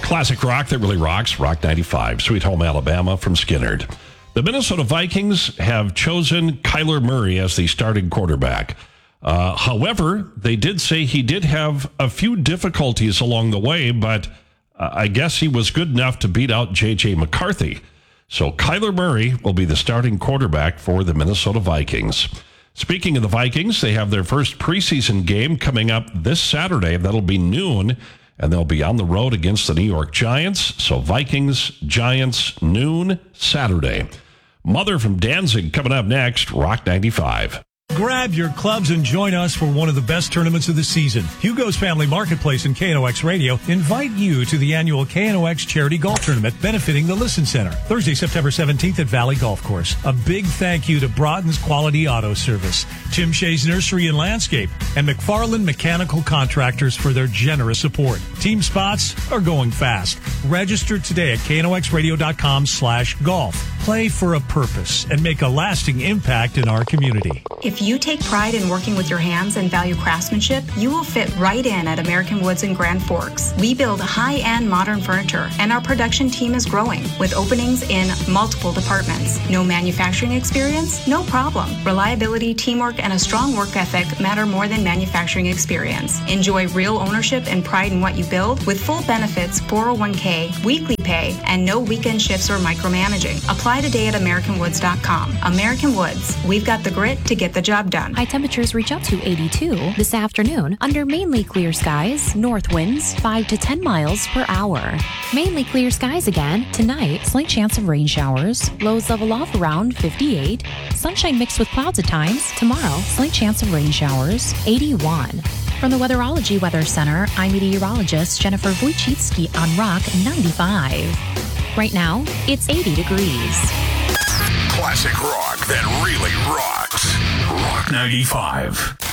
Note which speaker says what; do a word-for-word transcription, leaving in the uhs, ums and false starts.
Speaker 1: Classic rock that really rocks, Rock ninety-five, Sweet Home Alabama from Skinnerd. The Minnesota Vikings have chosen Kyler Murray as the starting quarterback. Uh, however, they did say he did have a few difficulties along the way, but uh, I guess he was good enough to beat out J J McCarthy. So Kyler Murray will be the starting quarterback for the Minnesota Vikings. Speaking of the Vikings, they have their first preseason game coming up this Saturday. That'll be noon, and they'll be on the road against the New York Giants. So Vikings, Giants, noon, Saturday. Mother from Danzig coming up next, Rock ninety-five.
Speaker 2: Grab your clubs and join us for one of the best tournaments of the season. Hugo's Family Marketplace and K N O X Radio invite you to the annual K N O X Charity Golf Tournament benefiting the Listen Center, Thursday, September seventeenth at Valley Golf Course. A big thank you to Broughton's Quality Auto Service, Tim Shea's Nursery and Landscape, and McFarland Mechanical Contractors for their generous support. Team spots are going fast. Register today at knoxradio.com slash golf. Play for a purpose and make a lasting impact in our community.
Speaker 3: If you take pride in working with your hands and value craftsmanship, you will fit right in at American Woods in Grand Forks. We build high-end modern furniture, and our production team is growing with openings in multiple departments. No manufacturing experience? No problem. Reliability, teamwork, and a strong work ethic matter more than manufacturing experience. Enjoy real ownership and pride in what you build with full benefits, four oh one k, weekly pay, and no weekend shifts or micromanaging. Apply today at american woods dot com. American Woods, we've got the grit to get the job done.
Speaker 4: High temperatures reach up to eighty-two this afternoon under mainly clear skies, north winds five to ten miles per hour. Mainly clear skies again tonight, slight chance of rain showers, lows level off around fifty-eight, sunshine mixed with clouds at times. Tomorrow, slight chance of rain showers, eighty-one. From the Weatherology Weather Center, I'm meteorologist Jennifer Wojcicki on Rock ninety-five. Right now, it's eighty degrees.
Speaker 5: Classic rock that really rocks. Rock ninety-five.